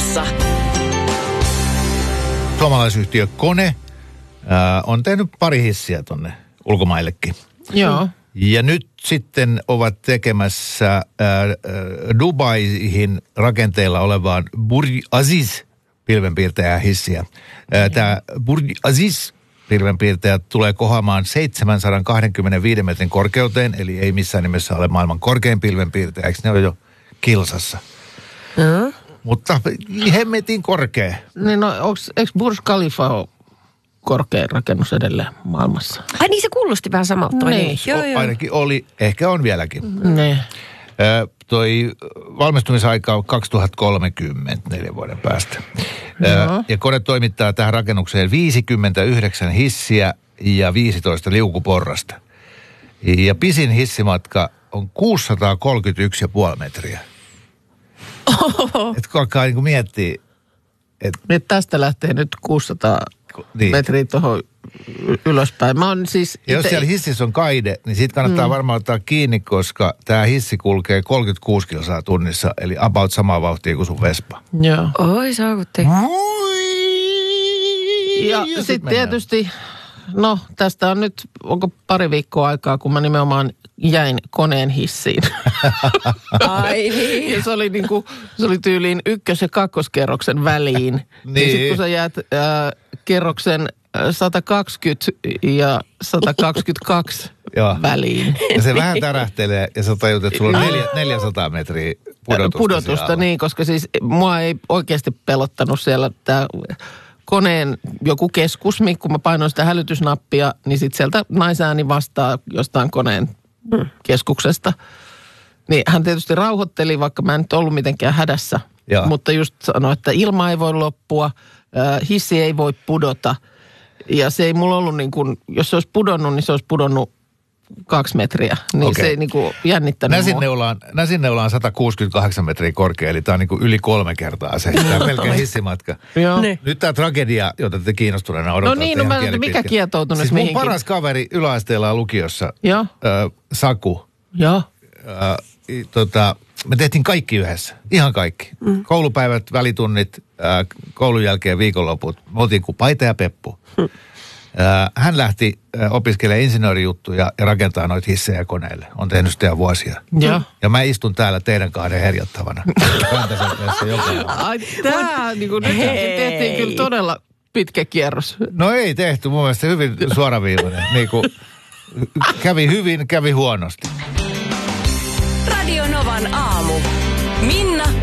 Radiossa. Suomalaisyhtiö Kone on tehnyt pari hissiä tonne ulkomaillekin. Joo. Ja nyt sitten ovat tekemässä Dubaihin rakenteilla olevaan Burj Aziz pilvenpiirtäjää hissiä. Tämä Burj Aziz pilvenpiirtäjä tulee kohoamaan 725 metrin korkeuteen, eli ei missään nimessä ole maailman korkein pilvenpiirtäjä, eikö ne ole jo kilsassa? Mutta hemmetin korkea. Niin no, eikö Burj Khalifa ole korkein rakennus edelleen maailmassa? Ai niin, se kuulosti vähän samalta. Niin. Joo. Ainakin oli, ehkä on vieläkin. Niin. Toi valmistumisaika on 2030, 4 vuoden päästä. Ja Kone toimittaa tähän rakennukseen 59 hissiä ja 15 liukuporrasta. Ja pisin hissimatka on 631,5 metriä. Et kun alkaa niin miettiä, Nyt tästä lähtee nyt 600 metriä tuohon ylöspäin. Mä oon siis jos siellä hississä on kaide, niin siitä kannattaa varmaan ottaa kiinni, koska tämä hissi kulkee 36 kilsaa tunnissa, eli about samaa vauhtia kuin sun Vespa. Joo. Oi, saakutti. Ja sitten tietysti, no tästä on nyt, onko pari viikkoa aikaa, kun mä nimenomaan jäin Koneen hissiin. Ai niin. Ja se oli tyyliin 1- ja 2-kerroksen väliin. Niin. Sitten kun sä jäät kerroksen 120 ja 122 väliin. Ja se vähän tärähtelee ja sä tajut, että sulla on 400 metriä pudotusta niin, koska siis mua ei oikeasti pelottanut siellä tämä Koneen joku keskus, kun mä painoin sitä hälytysnappia, niin sitten sieltä naisääni vastaa jostain Koneen keskuksesta. Niin hän tietysti rauhoitteli, vaikka mä en nyt ollut mitenkään hädässä. Joo. Mutta just sanoi, että ilma ei voi loppua, hissi ei voi pudota. Ja se ei mulla ollut niin kuin, jos se olisi pudonnut, niin se olisi pudonnut 2 metriä. Niin se ei niin kuin jännittänyt Näsinneula on 168 metriä korkea, eli tämä on niin kuin yli 3 kertaa se. Tämä on melkein hissimatka. Nyt tämä tragedia, jota te kiinnostuneena odotatte. No niin, no mikä kietoutunut siis mihinkin? Mun paras kaveri yläasteella lukiossa, Saku. Joo. Me tehtiin kaikki yhdessä. Ihan kaikki. Koulupäivät, välitunnit, koulun jälkeen viikonloput. Me oltiin kuin Paita ja Peppu. Hän lähti opiskelemaan insinöörijuttuja ja rakentaa noita hissejä koneille. On tehnyt sitä jo vuosia. Ja mä istun täällä teidän kahden herjattavana. Tämä niin kuin nyt tehtiin kyllä todella pitkä kierros. No ei tehty, mun mielestä hyvin suoraviivainen. Niin kuin, kävi hyvin, kävi huonosti. Radio Novan aamu. Minna